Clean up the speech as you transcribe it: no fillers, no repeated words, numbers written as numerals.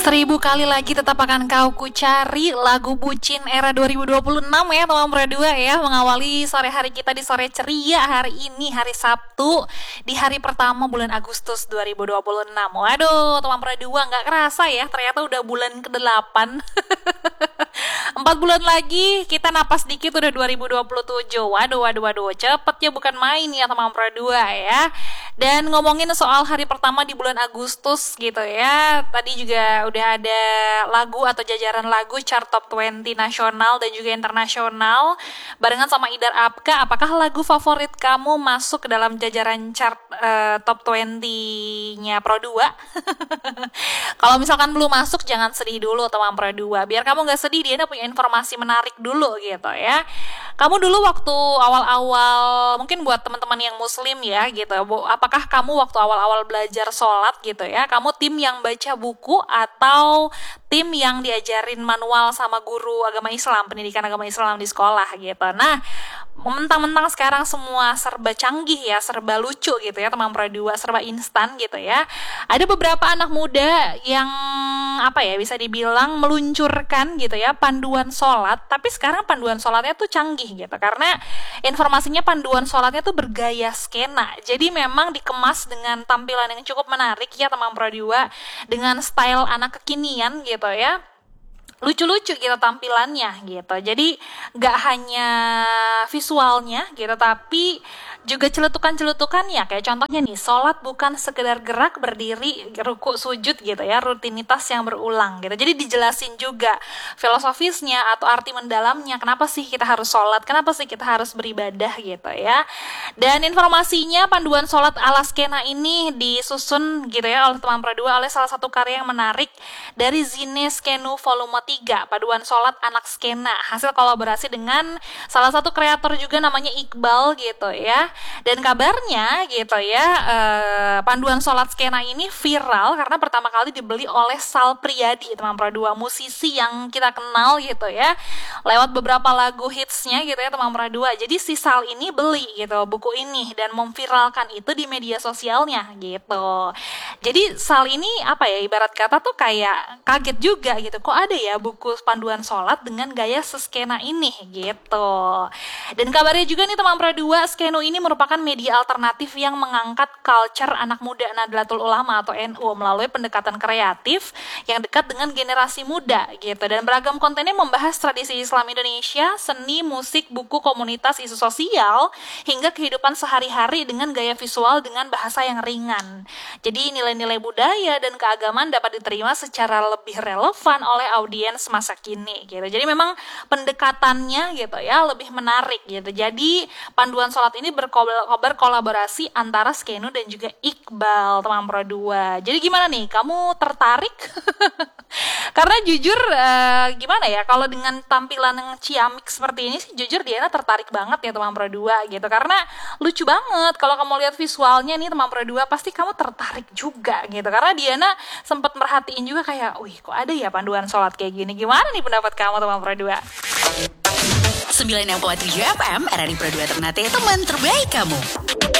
1000 kali lagi tetap akan kau ku cari lagu bucin era 2026 ya teman berdua ya. Mengawali sore hari kita di sore ceria hari ini, hari Sabtu di hari pertama bulan Agustus 2026. Waduh teman berdua, gak kerasa ya ternyata udah bulan ke-8. 4 bulan lagi kita napas dikit udah 2027. Waduh cepet ya, bukan main ya teman berdua ya. Dan ngomongin soal hari pertama di bulan Agustus gitu ya, tadi juga udah ada lagu atau jajaran lagu chart top 20 nasional dan juga internasional barengan sama Idar Apka. Apakah lagu favorit kamu masuk ke dalam jajaran chart top 20-nya Pro 2? Kalau misalkan belum masuk, jangan sedih dulu teman Pro 2. Biar kamu gak sedih, dia punya informasi menarik dulu gitu ya. Kamu dulu waktu awal-awal, mungkin buat teman-teman yang muslim ya gitu, apakah kamu waktu awal-awal belajar sholat gitu ya, kamu tim yang baca buku atau tim yang diajarin manual sama guru agama Islam, pendidikan agama Islam di sekolah gitu. Nah, mentang-mentang sekarang semua serba canggih ya, serba lucu gitu ya teman Pro 2, serba instan gitu ya. Ada beberapa anak muda yang bisa dibilang meluncurkan gitu ya panduan sholat, tapi sekarang panduan sholatnya tuh canggih gitu, karena informasinya panduan sholatnya tuh bergaya skena. Jadi memang dikemas dengan tampilan yang cukup menarik ya teman Pro 2, dengan style anak kekinian gitu ya. Lucu-lucu gitu tampilannya gitu. Jadi gak hanya visualnya gitu, tapi juga celetukan-celetukannya. Kayak contohnya nih, sholat bukan sekedar gerak berdiri, ruku, sujud gitu ya, rutinitas yang berulang gitu. Jadi dijelasin juga filosofisnya atau arti mendalamnya, kenapa sih kita harus sholat, kenapa sih kita harus beribadah gitu ya. Dan informasinya panduan sholat ala skena ini disusun gitu ya oleh teman Pro 2 oleh salah satu karya yang menarik dari Zine Skenu volume 3, paduan sholat anak skena, hasil kolaborasi dengan salah satu kreator juga namanya Iqbal gitu ya. Dan kabarnya gitu ya, panduan sholat skena ini viral karena pertama kali dibeli oleh Sal Priadi teman Pro 2, musisi yang kita kenal gitu ya, lewat beberapa lagu hitsnya gitu ya teman Pro 2. Jadi si Sal ini beli gitu buku ini dan memviralkan itu di media sosialnya gitu. Jadi Sal ini ibarat kata tuh kayak kaget juga gitu, kok ada ya buku panduan sholat dengan gaya seskena ini gitu. Dan kabarnya juga nih teman Pro 2, Skenu ini merupakan media alternatif yang mengangkat culture anak muda Nahdlatul Ulama atau NU melalui pendekatan kreatif yang dekat dengan generasi muda gitu. Dan beragam kontennya membahas tradisi Islam Indonesia, seni, musik, buku, komunitas, isu sosial, hingga kehidupan sehari-hari dengan gaya visual dengan bahasa yang ringan. Jadi nilai-nilai budaya dan keagamaan dapat diterima secara lebih relevan oleh audiens masa kini gitu. Jadi memang pendekatannya gitu ya lebih menarik gitu. Jadi panduan sholat ini berkolaborasi antara Skenu dan juga Iqbal teman Pro 2. Jadi gimana nih, kamu tertarik? Karena jujur gimana ya, kalau dengan tampilan yang ciamik seperti ini sih jujur Diana tertarik banget ya teman Pro 2 gitu, karena lucu banget. Kalau kamu lihat visualnya nih teman Pro 2 pasti kamu tertarik juga gitu, karena Diana sempat merhatiin juga kayak, wih kok ada ya panduan sholat kayak gini. Gimana nih pendapat kamu teman Pro 2? 96.7 FM, RRI Pro 2 Ternate, teman terbaik kamu.